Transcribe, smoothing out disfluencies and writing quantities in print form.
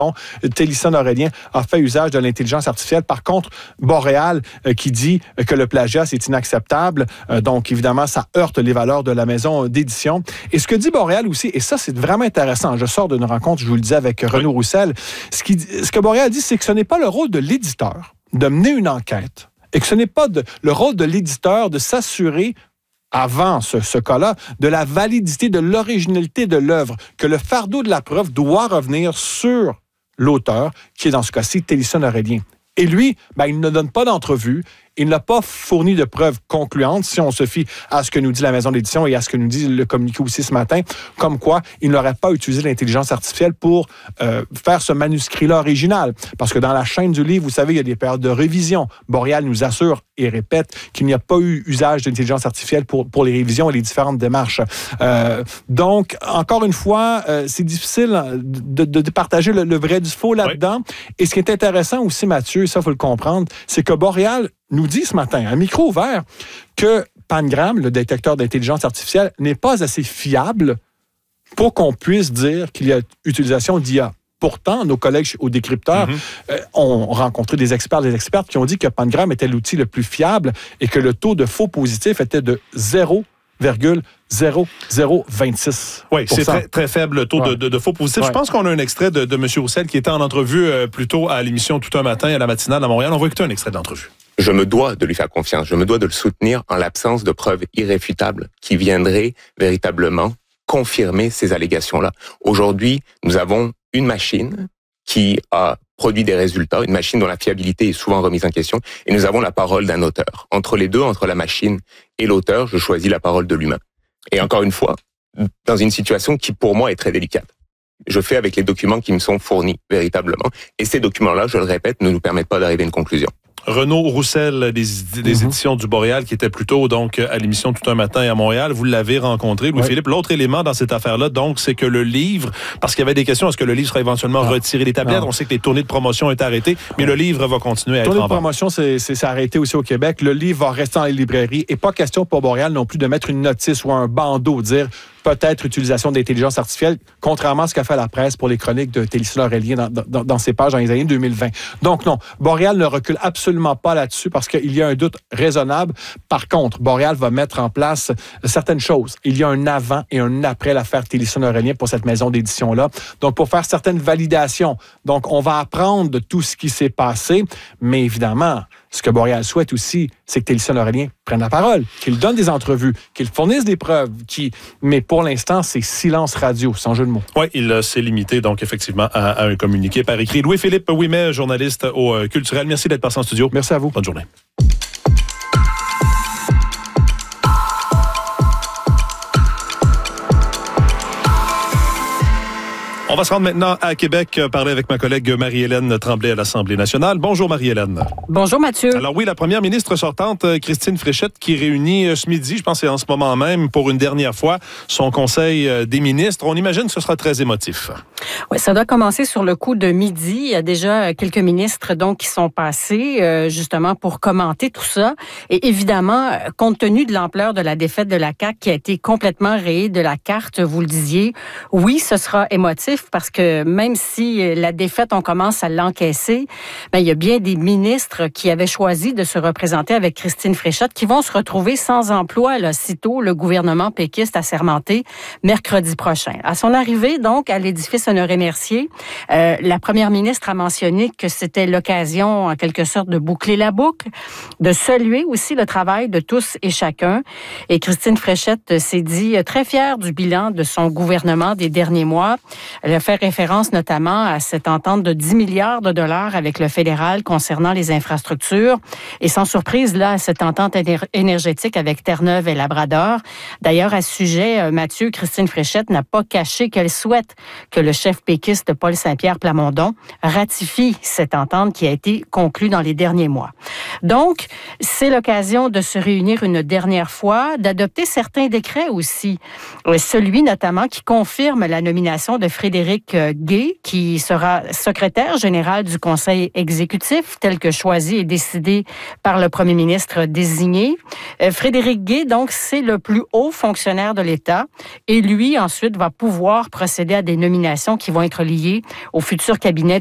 Télison-Aurélien a fait usage de l'intelligence artificielle. Par contre, Boréal qui dit que le plagiat, c'est inacceptable. Donc, évidemment, ça heurte les valeurs de la maison d'édition. Et ce que dit Boréal aussi, et ça, c'est vraiment intéressant. Je sors d'une rencontre, je vous le dis, avec Renaud Roussel. Ce que Boréal dit, c'est que ce n'est pas le rôle de l'éditeur de mener une enquête et que ce n'est pas le rôle de l'éditeur de s'assurer avant ce cas-là, de la validité, de l'originalité de l'œuvre, que le fardeau de la preuve doit revenir sur l'auteur, qui est dans ce cas-ci Télison-Aurélien. Et lui, il ne donne pas d'entrevue, il n'a pas fourni de preuves concluantes, si on se fie à ce que nous dit la maison d'édition et à ce que nous dit le communiqué aussi ce matin, comme quoi il n'aurait pas utilisé l'intelligence artificielle pour faire ce manuscrit-là original. Parce que dans la chaîne du livre, vous savez, il y a des périodes de révision. Boréal nous assure et répète qu'il n'y a pas eu usage d'intelligence artificielle pour les révisions et les différentes démarches. Donc, encore une fois, c'est difficile de partager le vrai du faux là-dedans. Oui. Et ce qui est intéressant aussi, Mathieu, ça, il faut le comprendre, c'est que Boréal nous dit ce matin, à micro ouvert, que Pangram, le détecteur d'intelligence artificielle, n'est pas assez fiable pour qu'on puisse dire qu'il y a utilisation d'IA. Pourtant, nos collègues au décrypteur ont rencontré des experts, des expertes qui ont dit que Pangram était l'outil le plus fiable et que le taux de faux positifs était de 0,0026. Oui, c'est très, très faible le taux de faux positifs. Ouais. Je pense qu'on a un extrait de M. Roussel qui était en entrevue plus tôt à l'émission Tout un matin à la matinale à Montréal. On va écouter un extrait de l'entrevue. Je me dois de lui faire confiance. Je me dois de le soutenir en l'absence de preuves irréfutables qui viendraient véritablement confirmer ces allégations-là. Aujourd'hui, nous avons une machine qui a produit des résultats, une machine dont la fiabilité est souvent remise en question, et nous avons la parole d'un auteur. Entre les deux, entre la machine et l'auteur, je choisis la parole de l'humain. Et encore une fois, dans une situation qui, pour moi, est très délicate. Je fais avec les documents qui me sont fournis, véritablement. Et ces documents-là, je le répète, ne nous permettent pas d'arriver à une conclusion. Renaud Roussel des éditions du Boréal, qui était plus tôt donc à l'émission Tout un matin à Montréal. Vous l'avez rencontré, Louis-Philippe. L'autre élément dans cette affaire-là, donc, c'est que le livre, parce qu'il y avait des questions, est-ce que le livre sera éventuellement retiré des tablettes? On sait que les tournées de promotion ont été arrêtées, mais le livre va continuer à être en vente. Les tournées de promotion, c'est arrêté aussi au Québec. Le livre va rester dans les librairies. Et pas question pour Boréal non plus de mettre une notice ou un bandeau, dire peut-être utilisation d'intelligence artificielle, contrairement à ce qu'a fait la presse pour les chroniques de Télison-Aurélien dans ses pages dans les années 2020. Donc non, Boréal ne recule absolument pas là-dessus parce qu'il y a un doute raisonnable. Par contre, Boréal va mettre en place certaines choses. Il y a un avant et un après l'affaire Télison-Aurélien pour cette maison d'édition-là. Donc, pour faire certaines validations. Donc, on va apprendre de tout ce qui s'est passé, mais évidemment, ce que Boréal souhaite aussi, c'est que Télison-Aurélien prenne la parole, qu'il donne des entrevues, qu'il fournisse des preuves, mais pour l'instant, c'est silence radio, sans jeu de mots. Oui, il s'est limité, donc, effectivement, à un communiqué par écrit. Louis-Philippe Ouimet, journaliste au Culturel. Merci d'être passé en studio. Merci à vous. Bonne journée. On va se rendre maintenant à Québec, parler avec ma collègue Marie-Hélène Tremblay à l'Assemblée nationale. Bonjour Marie-Hélène. Bonjour Mathieu. Alors oui, la première ministre sortante, Christine Fréchette, qui réunit ce midi, je pense que c'est en ce moment même, pour une dernière fois, son conseil des ministres. On imagine que ce sera très émotif. Oui, ça doit commencer sur le coup de midi. Il y a déjà quelques ministres donc qui sont passés justement pour commenter tout ça. Et évidemment, compte tenu de l'ampleur de la défaite de la CAQ qui a été complètement rayée de la carte, vous le disiez, oui, ce sera émotif parce que même si la défaite, on commence à l'encaisser, il y a bien des ministres qui avaient choisi de se représenter avec Christine Fréchette qui vont se retrouver sans emploi là, sitôt le gouvernement péquiste assermenté mercredi prochain. À son arrivée, donc, à l'édifice Honoré-Mercier, la première ministre a mentionné que c'était l'occasion, en quelque sorte, de boucler la boucle, de saluer aussi le travail de tous et chacun. Et Christine Fréchette s'est dit très fière du bilan de son gouvernement des derniers mois. Elle a fait référence notamment à cette entente de 10 milliards de dollars avec le fédéral concernant les infrastructures. Et sans surprise, là, cette entente énergétique avec Terre-Neuve et Labrador. D'ailleurs, à ce sujet, Mathieu, Christine Fréchette n'a pas caché qu'elle souhaite que le chef péquiste Paul Saint-Pierre Plamondon ratifie cette entente qui a été conclue dans les derniers mois. Donc, c'est l'occasion de se réunir une dernière fois, d'adopter certains décrets aussi. Celui notamment qui confirme la nomination de Frédéric Frédéric Gay, qui sera secrétaire général du Conseil exécutif, tel que choisi et décidé par le premier ministre désigné. Frédéric Gay, donc, c'est le plus haut fonctionnaire de l'État et lui, ensuite, va pouvoir procéder à des nominations qui vont être liées au futur cabinet